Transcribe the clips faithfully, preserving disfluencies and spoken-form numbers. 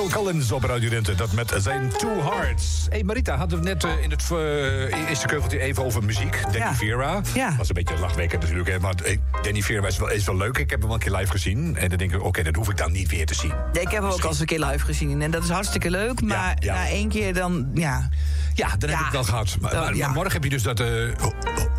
Phil Collins op Radio Rente, dat met zijn Two Hearts. Hé hey Marita, hadden we net uh, in het uh, eerste keugeltje even over muziek. Danny ja. Vera. Ja. Dat was een beetje een lachwekker natuurlijk. Hè, maar hey, Danny Vera is wel, is wel leuk. Ik heb hem al een keer live gezien. En dan denk ik, oké, okay, dat hoef ik dan niet weer te zien. Ja, ik heb hem ook al eens een keer live gezien. En dat is hartstikke leuk. Maar ja, ja. na één keer dan, ja... Ja, dan ja. heb ik het wel gehad. Maar, dan, maar, ja. maar morgen heb je dus dat... Uh, oh,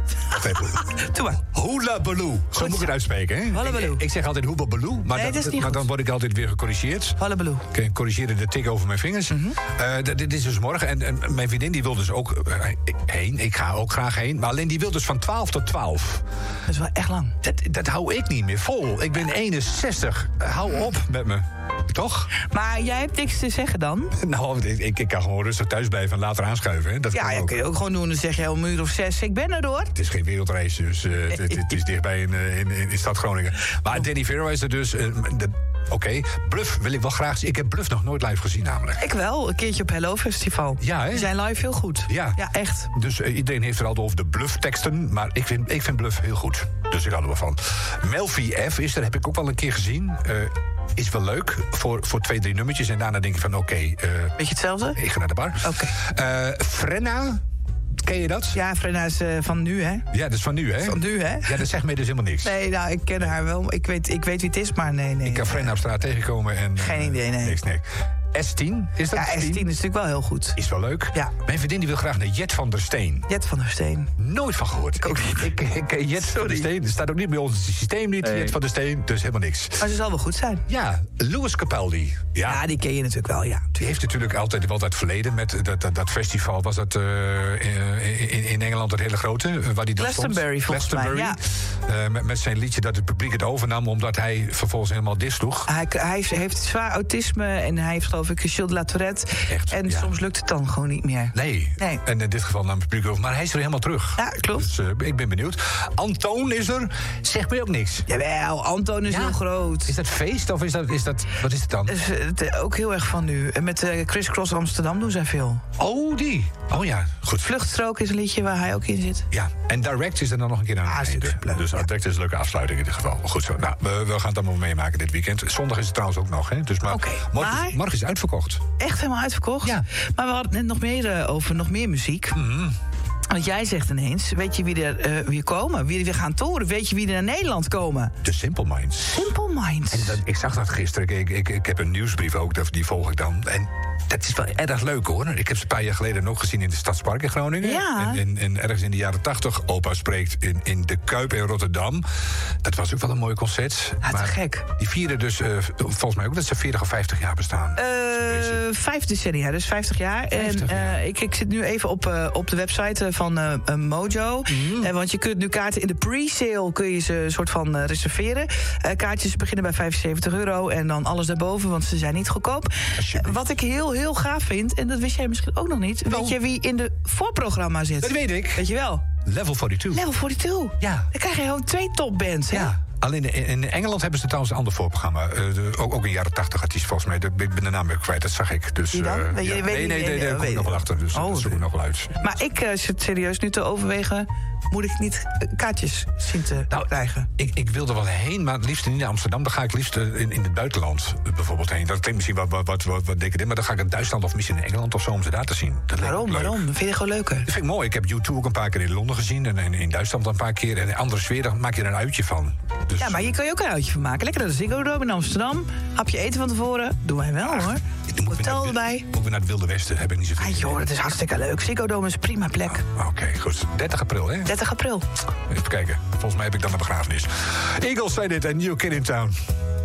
oh. Doe maar. Hula Baloo. Zo moet ik het uitspreken, hè? Hullabaloo. Ik, ik zeg altijd Hula Baloo, maar, nee, dan, maar dan word ik altijd weer gecorrigeerd. Hullabaloo. Ik corrigeerde de tik over mijn vingers. Mm-hmm. uh, dit is dus morgen. En, en mijn vriendin die wil dus ook uh, heen. Ik ga ook graag heen. Maar alleen die wil dus van twaalf tot twaalf. Dat is wel echt lang. Dat, dat hou ik niet meer vol. Ik ben eenenzestig. Hou op met me. Toch? Maar jij hebt niks te zeggen dan? Nou, ik, ik kan gewoon rustig thuis blijven en later aanschuiven. Hè. Dat ja, dat kun je ook gewoon doen. Dan zeg je om een uur of zes, ik ben er door. Het is geen wereldreis, dus uh, het, het is dichtbij in, in, in, in stad Groningen. Maar Danny Vera is er dus... Uh, Oké, okay. Bluff wil ik wel graag zien. Ik heb Bluff nog nooit live gezien namelijk. Ik wel, een keertje op Hello Festival. Ja, hè? Die zijn live heel goed. Ja, ja echt. Dus uh, iedereen heeft er altijd over de Bluff-teksten. Maar ik vind, ik vind Bluff heel goed. Dus ik hou er wel van. Melfi F is er, heb ik ook wel een keer gezien. Uh, Is wel leuk voor, voor twee, drie nummertjes. En daarna denk je van, oké... Okay, uh, beetje hetzelfde? Ik ga naar de bar. Oké. Okay. Uh, Frenna, ken je dat? Ja, Frenna is uh, van nu, hè? Ja, dat is van nu, hè? Van nu, hè? Ja, dat zegt mij dus helemaal niks. Nee, nou, ik ken haar wel. Ik weet, ik weet wie het is, maar nee, nee. Ik kan Frenna op straat tegenkomen en... Geen idee, nee. Niks, nee. S tien, is dat ja, S tien is natuurlijk wel heel goed. Is wel leuk. Ja. Mijn vriendin die wil graag naar Jet van der Steen. Jet van der Steen. Nooit van gehoord. Ik, ik, ik, ik, Jet Sorry. van der Steen, er staat ook niet bij ons in het systeem niet. Nee. Jet van der Steen, dus helemaal niks. Maar ze zal wel goed zijn. Ja, Louis Capaldi. Ja. ja, die ken je natuurlijk wel, ja. Die heeft natuurlijk altijd wel dat verleden met dat, dat, dat festival. Was dat uh, in, in Engeland het hele grote? Waar die Glastonbury, volgens mij, ja. Uh, met, met zijn liedje dat het publiek het overnam, omdat hij vervolgens helemaal dissloeg. Hij, hij heeft zwaar autisme en hij heeft geloof ik Gilles de la Tourette. Echt, en ja. soms lukt het dan gewoon niet meer. Nee. nee. En in dit geval nam het publiek over. Maar hij is er helemaal terug. Ja, klopt. Dus uh, ik ben benieuwd. Antoon is er. Zegt mij ook niks. Jawel, Antoon is ja. heel groot. Is dat feest of is dat, is dat... Wat is het dan? Is, het, ook heel erg van nu. Met uh, Criss Cross Amsterdam doen zij veel. Oh, die. Oh ja, goed. Vluchtstrook is een liedje waar hij ook in zit. Ja, en Direct is er dan nog een keer aan ah, het einde. Leuk, dus ja. Direct is een leuke afsluiting in dit geval. Goed zo. Nou, we, we gaan het allemaal meemaken dit weekend. Zondag is het trouwens ook nog, hè. Dus maar, okay, morgen, maar... morgen is het uitverkocht. Echt helemaal uitverkocht? Ja. Maar we hadden het net nog meer uh, over nog meer muziek. Mm-hmm. Want jij zegt ineens, weet je wie er uh, weer komen? Wie er weer gaan toeren? Weet je wie er naar Nederland komen? De Simple Minds. Simple Minds. En dat, ik zag dat gisteren. Ik, ik, ik heb een nieuwsbrief ook, die volg ik dan. En dat is wel erg leuk, hoor. Ik heb ze een paar jaar geleden ook gezien in de Stadspark in Groningen. Ja. En, en, en ergens in de jaren tachtig, opa spreekt in, in de Kuip in Rotterdam. Dat was ook wel een mooi concert. Ja, maar te gek. Die vieren dus, uh, volgens mij ook dat ze veertig of vijftig jaar bestaan. Uh, vijf decennia, dus vijftig jaar. vijftig, en uh, ja. ik, ik zit nu even op, uh, op de website van uh, uh, Mojo. Mm. Uh, want je kunt nu kaarten in de pre-sale kun je ze soort van uh, reserveren. Uh, kaartjes beginnen bij vijfenzeventig euro en dan alles daarboven, want ze zijn niet goedkoop. Uh, wat ik heel, heel gaaf vind, en dat wist jij misschien ook nog niet. Oh. Weet je wie in de voorprogramma zit? Dat weet ik. Weet je wel? Level tweeënveertig. Level tweeënveertig? Ja. Dan krijg je gewoon twee topbands, hè? Ja. Alleen in Engeland hebben ze trouwens een ander voorprogramma. Uh, de, ook, ook een jaren tachtig artiest volgens mij. De, ik ben de naam weer kwijt, dat zag ik. Dus, Wie dan? Uh, weet je, ja. weet nee, nee, nee, nee, daar kom ik nog wel achter. Dus oh, dat zoek ik nog wel uit. Maar ik uh, zit serieus nu te overwegen... moet ik niet uh, kaartjes zien te nou, krijgen? Ik, ik wil er wel heen, maar het liefst niet naar Amsterdam. Dan ga ik liefst in, in het buitenland uh, bijvoorbeeld heen. Dat klinkt misschien wat, wat, wat, wat, wat decadent, maar dan ga ik in Duitsland of misschien in Engeland of zo... om ze daar te zien. Dat waarom? Waarom? Dat vind je gewoon leuker? Dat vind ik mooi. Ik heb U twee ook een paar keer in Londen gezien... en in, in Duitsland een paar keer. En in andere sfeer, daar maak je er een uitje van. Dus, ja, maar hier kan je ook een uitje van maken. Lekker naar de Ziggo Dome in Amsterdam. Hapje eten van tevoren. Doen wij wel, hoor. Hotel erbij. Moet we naar het Wilde Westen, heb ik niet zoveel. Ah, joh, dat is hartstikke leuk. Ziggo Dome is een prima plek. Oh, Oké, okay, goed. dertig april, hè? dertig april. Even kijken. Volgens mij heb ik dan een begrafenis. Eagles zei dit en New Kid in Town.